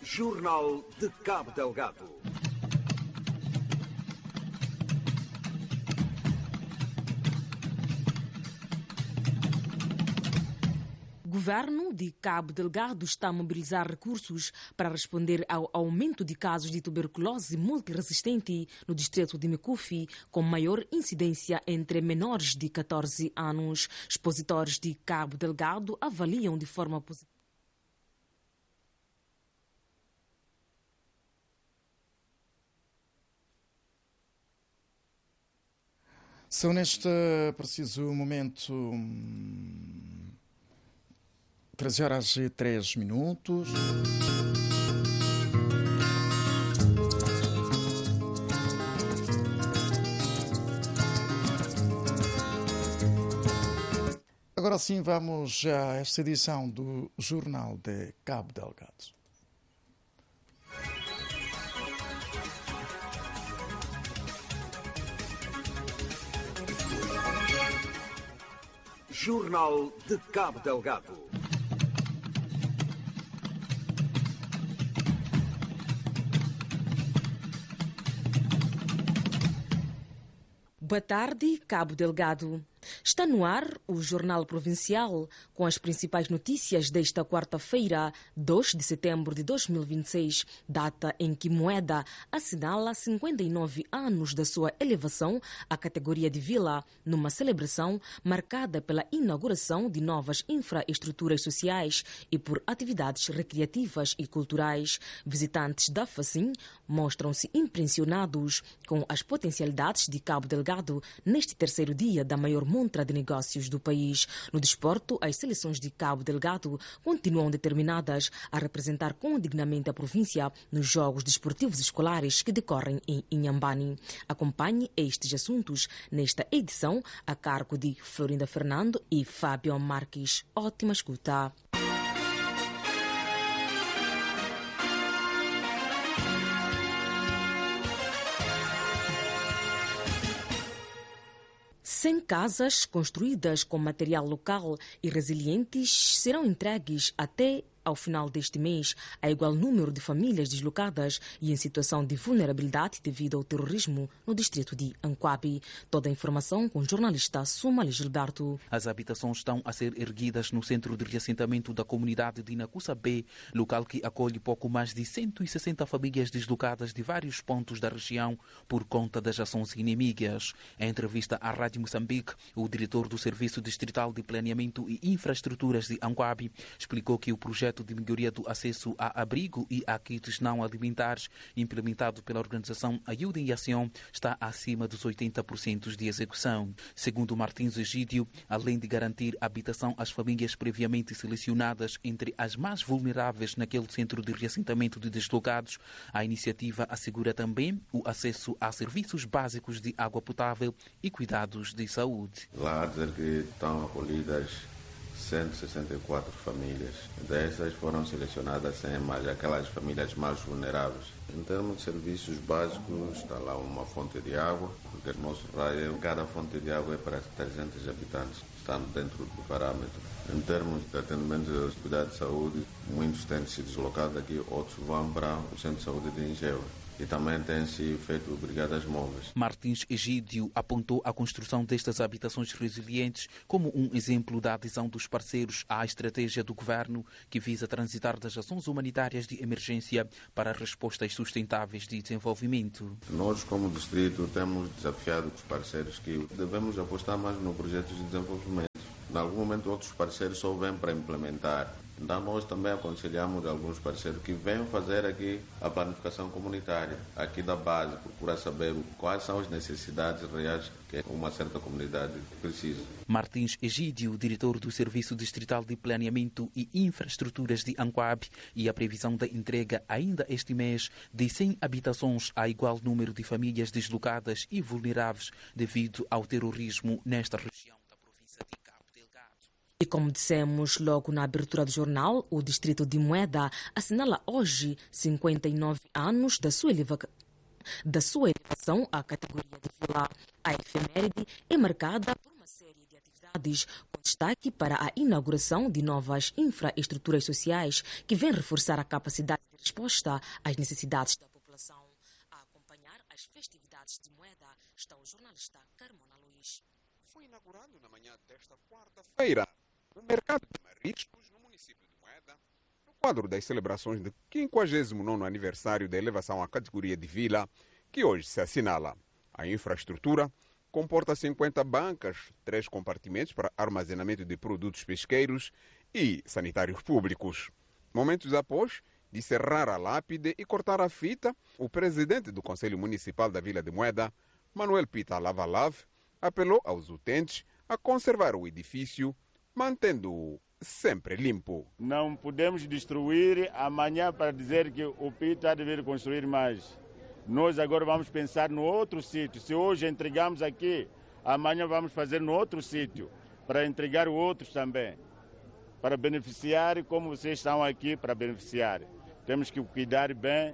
Jornal de Cabo Delgado. O governo de Cabo Delgado está a mobilizar recursos para responder ao aumento de casos de tuberculose multiresistente no distrito de Mekufi, com maior incidência entre menores de 14 anos. Expositores de Cabo Delgado avaliam de forma positiva. São neste preciso momento 13h03. Agora sim, vamos a esta edição do Jornal de Cabo Delgado. Jornal de Cabo Delgado. Boa tarde, Cabo Delgado. Está no ar o Jornal Provincial com as principais notícias desta quarta-feira, 2 de setembro de 2026, data em que Moeda assinala 59 anos da sua elevação à categoria de vila, numa celebração marcada pela inauguração de novas infraestruturas sociais e por atividades recreativas e culturais. Visitantes da FACIM mostram-se impressionados com as potencialidades de Cabo Delgado neste terceiro dia da maior montra de negócios do país. No desporto, as seleções de Cabo Delgado continuam determinadas a representar condignamente a província nos Jogos Desportivos Escolares que decorrem em Inhambane. Acompanhe estes assuntos nesta edição a cargo de Florinda Fernando e Fábio Marques. Ótima escuta. Cem casas construídas com material local e resilientes serão entregues até ao final deste mês a igual número de famílias deslocadas e em situação de vulnerabilidade devido ao terrorismo no distrito de Anquabi. Toda a informação com o jornalista Sumali Gilberto. As habitações estão a ser erguidas no centro de reassentamento da comunidade de Nakusa B, local que acolhe pouco mais de 160 famílias deslocadas de vários pontos da região por conta das ações inimigas. Em entrevista à Rádio Moçambique, o diretor do Serviço Distrital de Planeamento e Infraestruturas de Anquabi explicou que o projeto de melhoria do acesso a abrigo e a kits não alimentares implementado pela organização Ajuda em Ação está acima dos 80% de execução. Segundo Martins Egídio, além de garantir habitação às famílias previamente selecionadas entre as mais vulneráveis naquele centro de reassentamento de deslocados, a iniciativa assegura também o acesso a serviços básicos de água potável e cuidados de saúde. Lá dizer que estão acolhidas 164 famílias. Dessas foram selecionadas 100 mais aquelas famílias mais vulneráveis. Em termos de serviços básicos, está lá uma fonte de água, porque no nosso raio, cada fonte de água é para 300 habitantes, estando dentro do parâmetro. Em termos de atendimento de cuidado de saúde, muitos têm se deslocado daqui, outros vão para o Centro de Saúde de Engenho. E também tem-se feito brigadas móveis. Martins Egídio apontou a construção destas habitações resilientes como um exemplo da adesão dos parceiros à estratégia do governo que visa transitar das ações humanitárias de emergência para respostas sustentáveis de desenvolvimento. Nós, como distrito, temos desafiado os parceiros que devemos apostar mais no projeto de desenvolvimento. Em algum momento, outros parceiros só vêm para implementar. Então, nós também aconselhamos alguns parceiros que venham fazer aqui a planificação comunitária, aqui da base, procurar saber quais são as necessidades reais que uma certa comunidade precisa. Martins Egídio, diretor do Serviço Distrital de Planeamento e Infraestruturas de Anquabi, e a previsão da entrega ainda este mês de 100 habitações a igual número de famílias deslocadas e vulneráveis devido ao terrorismo nesta região da província de Cabo Delgado. E como dissemos logo na abertura do jornal, o distrito de Moeda assinala hoje 59 anos da sua elevação à categoria de vila. A efeméride é marcada por uma série de atividades com destaque para a inauguração de novas infraestruturas sociais que vêm reforçar a capacidade de resposta às necessidades da população. A acompanhar as festividades de Moeda está o jornalista Carmona Luís. Foi inaugurado na manhã desta quarta-feira o mercado de mariscos no município de Moeda, no quadro das celebrações do 59º aniversário da elevação à categoria de vila, que hoje se assinala. A infraestrutura comporta 50 bancas, 3 compartimentos para armazenamento de produtos pesqueiros e sanitários públicos. Momentos após de cerrar a lápide e cortar a fita, o presidente do Conselho Municipal da Vila de Moeda, Manuel Pita Lavalav, apelou aos utentes a conservar o edifício, mantendo-o sempre limpo. Não podemos destruir amanhã para dizer que o Pita deve construir mais. Nós agora vamos pensar no outro sítio. Se hoje entregamos aqui, amanhã vamos fazer no outro sítio, para entregar outros também, para beneficiar como vocês estão aqui para beneficiar. Temos que cuidar bem,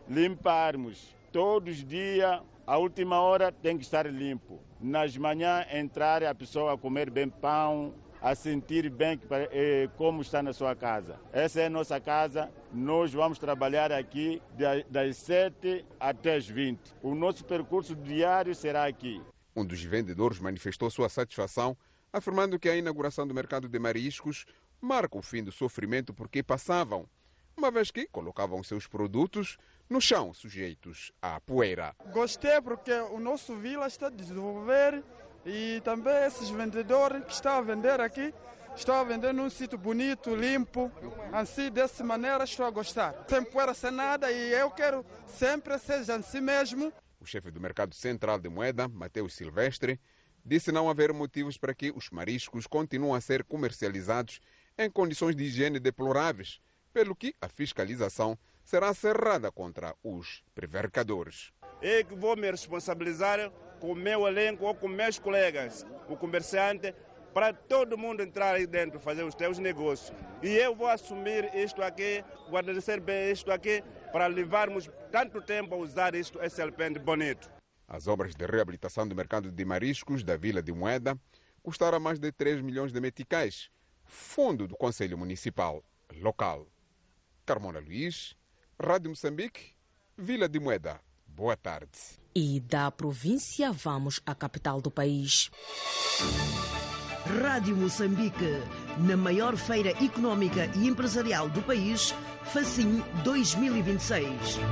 limparmos. Todos os dias, a última hora tem que estar limpo. Nas manhãs, entrar a pessoa a comer bem pão, a sentir bem como está na sua casa. Essa é a nossa casa. Nós vamos trabalhar aqui das 7 até as 20. O nosso percurso diário será aqui. Um dos vendedores manifestou sua satisfação, afirmando que a inauguração do mercado de mariscos marca o fim do sofrimento porque passavam, uma vez que colocavam seus produtos no chão, sujeitos à poeira. Gostei porque o nosso vila está a desenvolver e também esses vendedores que estão a vender aqui, estão a vender num sítio bonito, limpo. Assim, dessa maneira, estou a gostar. Sem poeira, sem nada, e eu quero sempre seja assim mesmo. O chefe do Mercado Central de Moeda, Mateus Silvestre, disse não haver motivos para que os mariscos continuem a ser comercializados em condições de higiene deploráveis, pelo que a fiscalização será cerrada contra os prevaricadores. Eu que vou me responsabilizar com o meu elenco ou com meus colegas, o comerciante, para todo mundo entrar aí dentro, fazer os seus negócios. E eu vou assumir isto aqui, vou agradecer bem isto aqui, para levarmos tanto tempo a usar isto, esse alpendre bonito. As obras de reabilitação do mercado de mariscos da Vila de Moeda custaram mais de 3 milhões de meticais, fundo do Conselho Municipal local. Carmona Luís, Rádio Moçambique, Vila de Moeda. Boa tarde. E da província vamos à capital do país. Rádio Moçambique, na maior feira económica e empresarial do país, Facim 2026.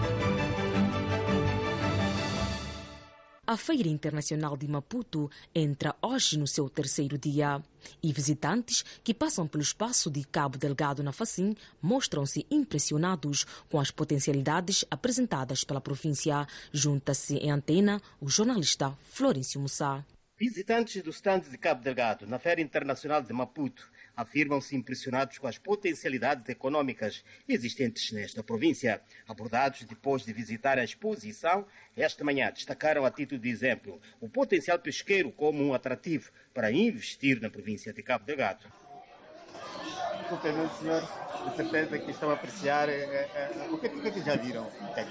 A Feira Internacional de Maputo entra hoje no seu 3º dia e visitantes que passam pelo espaço de Cabo Delgado na Facim mostram-se impressionados com as potencialidades apresentadas pela província. Junta-se em antena o jornalista Florencio Mussá. Visitantes do estande de Cabo Delgado na Feira Internacional de Maputo afirmam-se impressionados com as potencialidades econômicas existentes nesta província. Abordados depois de visitar a exposição, esta manhã destacaram a título de exemplo o potencial pesqueiro como um atrativo para investir na província de Cabo Delgado. Desculpe, senhor, de certeza que estão a apreciar. O que já viram?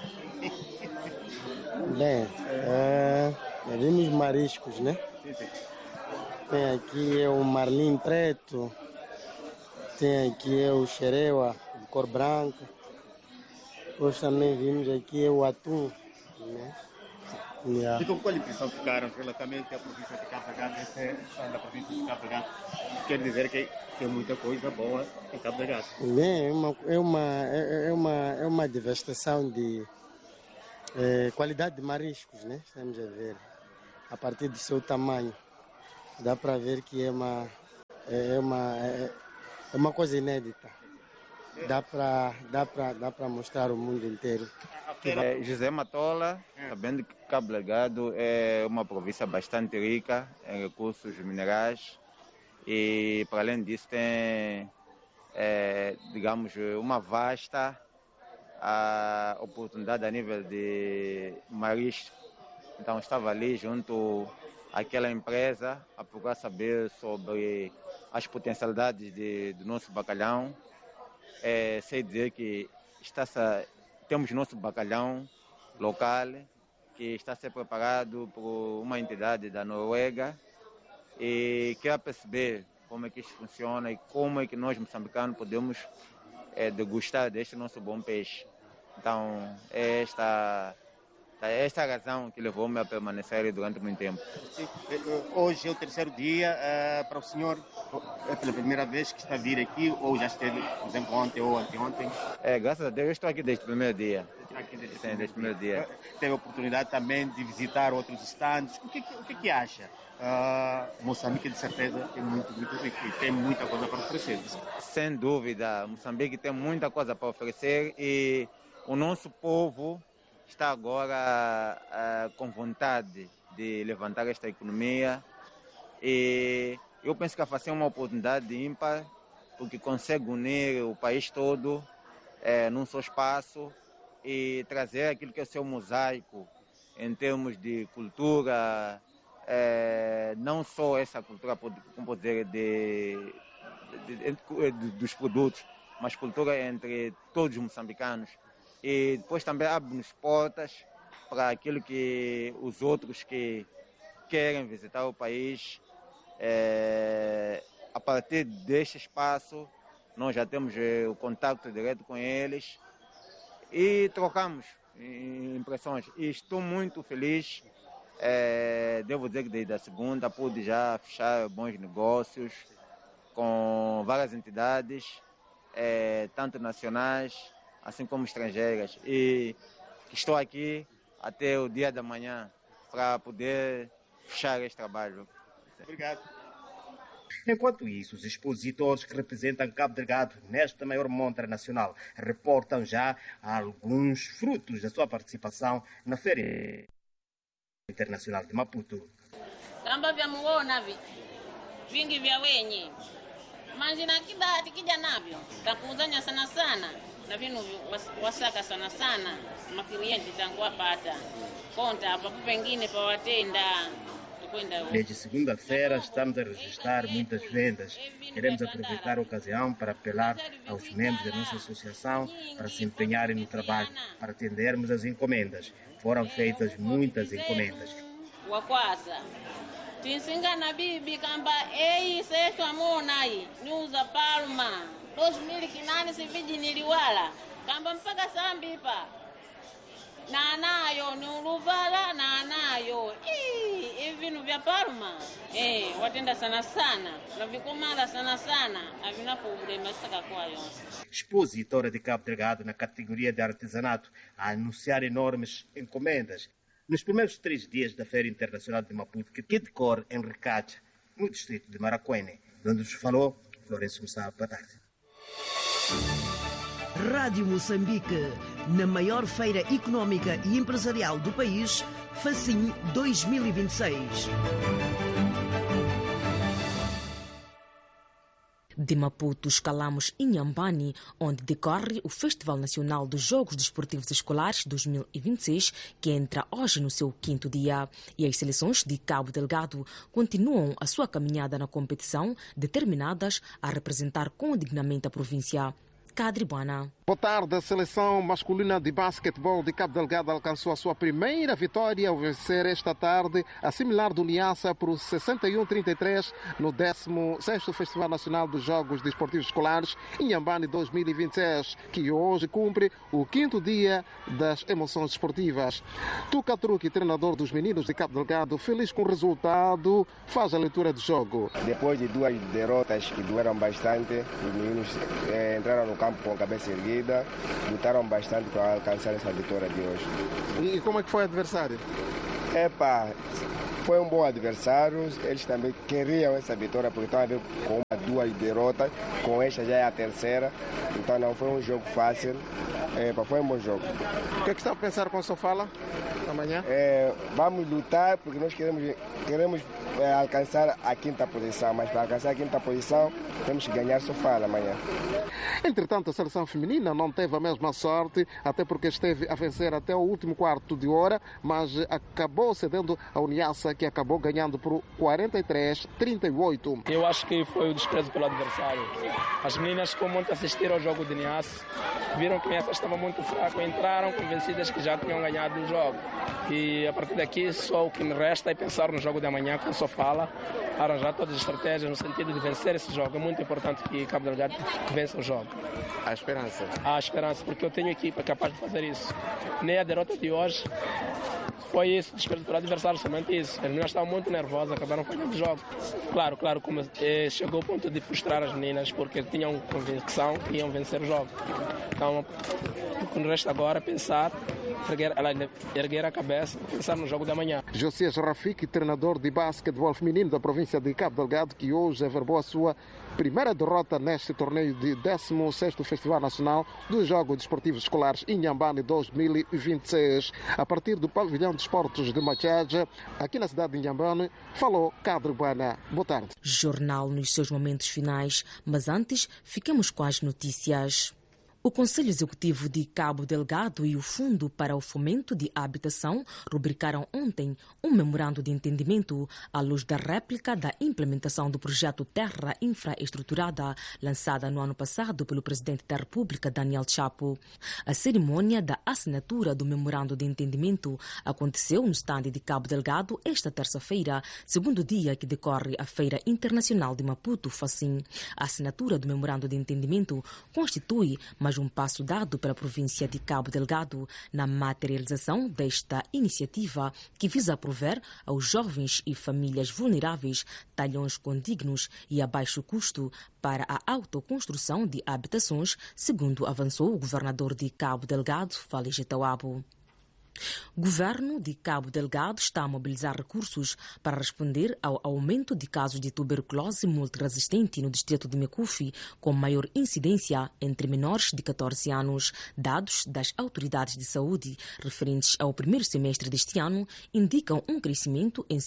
Bem, vimos mariscos, né? Sim. Tem aqui o marlim preto, tem aqui o xereua de cor branca. Hoje também vimos aqui o atum, né? E com qual impressão ficaram relativamente à província de Cabo Delgado? Da província de Cabo Delgado quer dizer que tem muita coisa boa em Cabo Delgado. Bem, é uma devastação de qualidade de mariscos, né? Estamos a ver, a partir do seu tamanho. Dá para ver que é uma coisa inédita. Dá para mostrar ao mundo inteiro. José Matola, sabendo que Cabo Delgado é uma província bastante rica em recursos minerais e, para além disso, tem, digamos, uma vasta oportunidade a nível de marisco. Então, estava ali junto àquela empresa a procurar saber sobre as potencialidades do nosso bacalhau. Sei dizer que temos nosso bacalhau local, que está a ser preparado por uma entidade da Noruega e quer perceber como é que isso funciona e como é que nós, moçambicanos, podemos degustar deste nosso bom peixe. Então, é esta a razão que levou-me a permanecer durante muito tempo. Sim. Hoje é o terceiro dia. Para o senhor, é pela primeira vez que está a vir aqui ou já esteve, por exemplo, ontem ou anteontem? Graças a Deus, eu estou aqui desde o primeiro dia. Desde o primeiro dia. Teve a oportunidade também de visitar outros estandes. O que acha? Moçambique, de certeza, é muito rico e tem muita coisa para oferecer. Sem dúvida, Moçambique tem muita coisa para oferecer e o nosso povo está agora com vontade de levantar esta economia e eu penso que a FACEM é uma oportunidade ímpar porque consegue unir o país todo num só espaço e trazer aquilo que é o seu mosaico em termos de cultura, não só essa cultura, como poder dos produtos, mas cultura entre todos os moçambicanos. E depois também abre-nos portas para aquilo que os outros que querem visitar o país. A partir deste espaço, nós já temos o contato direto com eles e trocamos impressões. E estou muito feliz. Devo dizer que desde a segunda pude já fechar bons negócios com várias entidades, tanto nacionais assim como estrangeiras, e estou aqui até o dia da manhã para poder fechar este trabalho. Obrigado. Enquanto isso, os expositores que representam Cabo Delgado nesta maior montra nacional reportam já alguns frutos da sua participação na Feira Internacional de Maputo. Kamba vyamuona vingi vya wenye manjina kidati kija navyo takuzanya sana sana na vinu wasaka sana sana makilienti tangu wapata konta hapa pengine pa watenda. Desde segunda-feira estamos a registrar muitas vendas. Queremos aproveitar a ocasião para apelar aos membros da nossa associação para se empenharem no trabalho, para atendermos as encomendas. Foram feitas muitas encomendas. Wakwasa tinsingana bibi kamba setu amonai nyuza palma 2008 siviji niliwala kamba mpaka sambipa na nayo ni uluvala na nayo vinu vya Palma watenda sana sana na vikomala sana sana havina problema saka kwa yonse. Expositora de Cabo Delgado na categoria de artesanato a anunciar enormes encomendas nos primeiros 3 dias da Feira Internacional de Maputo, que decorre em Recate, no distrito de Maracuene, onde nos falou Florencio Moussa. Boa tarde. Rádio Moçambique, na maior feira económica e empresarial do país, FACIM 2026. De Maputo, escalamos Inhambane, onde decorre o Festival Nacional dos Jogos Desportivos Escolares 2026, que entra hoje no seu 5º dia. E as seleções de Cabo Delgado continuam a sua caminhada na competição, determinadas a representar condignamente a província. Cadribana. Boa tarde. A seleção masculina de basquetebol de Cabo Delgado alcançou a sua primeira vitória ao vencer esta tarde a similar do Niassa por 61-33 no 16º Festival Nacional dos Jogos Desportivos Escolares Inhambane 2026, que hoje cumpre o 5º dia das emoções esportivas. Tuca Truque, treinador dos meninos de Cabo Delgado, feliz com o resultado, faz a leitura do jogo. Depois de 2 derrotas que doeram bastante, os meninos entraram no campo com a cabeça erguida, lutaram bastante para alcançar essa vitória de hoje. E como é que foi o adversário? Foi um bom adversário, eles também queriam essa vitória porque estão a ver com 2 derrotas, com esta já é a terceira, então não foi um jogo fácil, foi um bom jogo. O que é que está a pensar com a sua fala amanhã? Vamos lutar porque nós queremos alcançar a 5ª posição, mas para alcançar a 5ª posição temos que ganhar Sofala amanhã. Entretanto, a seleção feminina não teve a mesma sorte, até porque esteve a vencer até o último quarto de hora, mas acabou cedendo ao Niassa, que acabou ganhando por 43-38. Eu acho que foi o desprezo pelo adversário. As meninas, como muito assistiram ao jogo de Niassa, viram que o Niassa estava muito fraco, entraram convencidas que já tinham ganhado o jogo. E a partir daqui, só o que me resta é pensar no jogo de amanhã com só fala, arranjar todas as estratégias no sentido de vencer esse jogo. É muito importante que Cabo Delgado vença o jogo. Há esperança? Há esperança, porque eu tenho equipa capaz de fazer isso. Nem a derrota de hoje foi isso, despeito para o adversário, somente isso. As meninas estavam muito nervosas, acabaram falhando o jogo. Claro, como chegou ao ponto de frustrar as meninas, porque tinham convicção que iam vencer o jogo. Então, o que nos resta agora é pensar, erguer a cabeça, pensar no jogo da manhã. Josias Rafiki, treinador de basquetebol feminino da província de Cabo Delgado, que hoje averbou a sua primeira derrota neste torneio de 16º Festival Nacional dos Jogos Desportivos Escolares Inhambane 2026. A partir do pavilhão de esportes de Machaja, aqui na cidade de Inhambane, falou Cadre Buana. Boa tarde. Jornal nos seus momentos finais, mas antes ficamos com as notícias. O Conselho Executivo de Cabo Delgado e o Fundo para o Fomento de Habitação rubricaram ontem um memorando de entendimento à luz da réplica da implementação do projeto Terra Infraestruturada, lançada no ano passado pelo Presidente da República, Daniel Chapo. A cerimônia da assinatura do memorando de entendimento aconteceu no estande de Cabo Delgado esta terça-feira, segundo dia que decorre a Feira Internacional de Maputo, FACIM. A assinatura do memorando de entendimento constitui um passo dado pela província de Cabo Delgado na materialização desta iniciativa que visa prover aos jovens e famílias vulneráveis talhões condignos e a baixo custo para a autoconstrução de habitações, segundo avançou o governador de Cabo Delgado, Félix Tawabo. O governo de Cabo Delgado está a mobilizar recursos para responder ao aumento de casos de tuberculose multiresistente no distrito de Mecufi, com maior incidência entre menores de 14 anos. Dados das autoridades de saúde referentes ao primeiro semestre deste ano indicam um crescimento em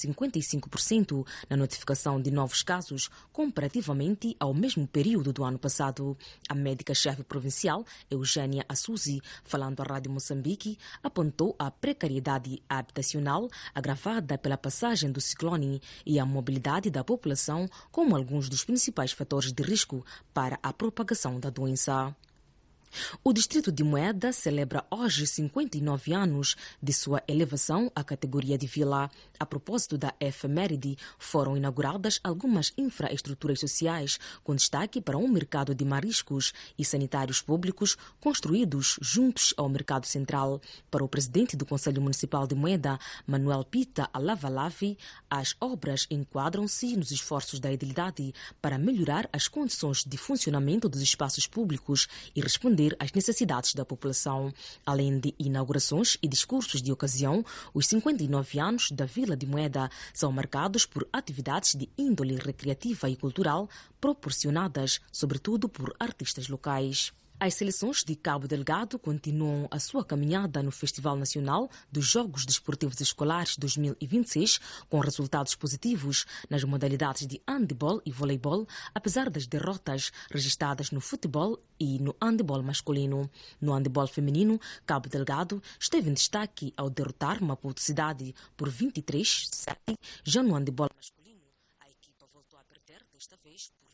55% na notificação de novos casos, comparativamente ao mesmo período do ano passado. A médica-chefe provincial, Eugênia Assuzi, falando à Rádio Moçambique, apontou a precariedade habitacional agravada pela passagem do ciclone e a mobilidade da população como alguns dos principais fatores de risco para a propagação da doença. O distrito de Moeda celebra hoje 59 anos de sua elevação à categoria de vila. A propósito da efeméride, foram inauguradas algumas infraestruturas sociais, com destaque para um mercado de mariscos e sanitários públicos construídos juntos ao mercado central. Para o presidente do Conselho Municipal de Moeda, Manuel Pita Alavalavi, as obras enquadram-se nos esforços da edilidade para melhorar as condições de funcionamento dos espaços públicos e responder às necessidades da população. Além de inaugurações e discursos de ocasião, os 59 anos da Vila de Moeda são marcados por atividades de índole recreativa e cultural proporcionadas, sobretudo, por artistas locais. As seleções de Cabo Delgado continuam a sua caminhada no Festival Nacional dos Jogos Desportivos Escolares 2026, com resultados positivos nas modalidades de handebol e voleibol, apesar das derrotas registradas no futebol e no handebol masculino. No handebol feminino, Cabo Delgado esteve em destaque ao derrotar Maputo Cidade por 23-7. Já no handebol masculino, a equipa voltou a perder, desta vez por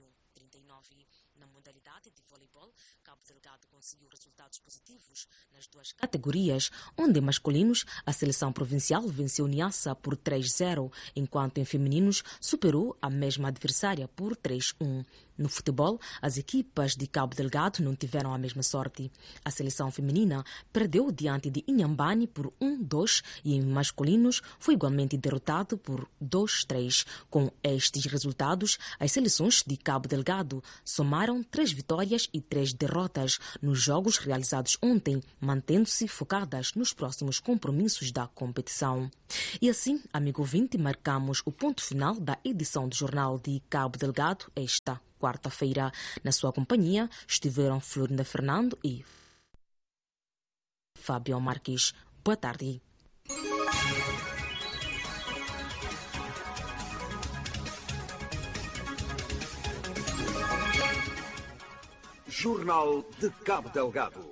21-39. Na modalidade de voleibol, Cabo Delgado conseguiu resultados positivos nas duas categorias, onde em masculinos a seleção provincial venceu Niassa por 3-0, enquanto em femininos superou a mesma adversária por 3-1. No futebol, as equipas de Cabo Delgado não tiveram a mesma sorte. A seleção feminina perdeu diante de Inhambane por 1-2 e em masculinos foi igualmente derrotado por 2-3. Com estes resultados, as seleções de Cabo Delgado somaram 3 vitórias e 3 derrotas nos jogos realizados ontem, mantendo-se focadas nos próximos compromissos da competição. E assim, amigo ouvinte, marcamos o ponto final da edição do Jornal de Cabo Delgado esta quarta-feira. Na sua companhia estiveram Florinda Fernando e Fábio Marques. Boa tarde. Jornal de Cabo Delgado.